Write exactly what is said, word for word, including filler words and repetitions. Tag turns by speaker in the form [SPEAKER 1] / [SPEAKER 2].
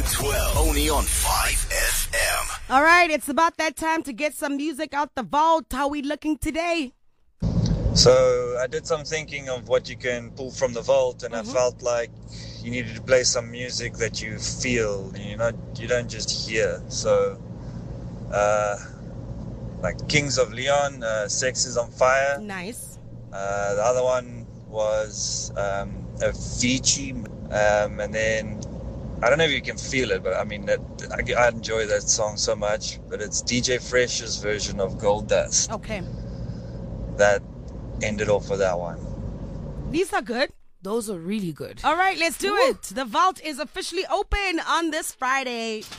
[SPEAKER 1] to twelve, only on five F M.
[SPEAKER 2] All right, it's about that time to get some music out the vault. How we looking today?
[SPEAKER 3] So I did some thinking of what you can pull from the vault, and
[SPEAKER 2] Mm-hmm.
[SPEAKER 3] I felt like you needed to play some music that you feel, and you not you don't just hear. So, uh, like Kings of Leon, uh, "Sex Is on Fire."
[SPEAKER 2] Nice.
[SPEAKER 3] Uh, the other one was um, Avicii, um, and then I don't know if you can feel it, but I mean that I, I enjoy that song so much. But it's D J Fresh's version of Gold Dust
[SPEAKER 2] Okay.
[SPEAKER 3] that ended off with that one.
[SPEAKER 2] These are good. Those are really good. All right, let's do it. The vault is officially open on this Friday.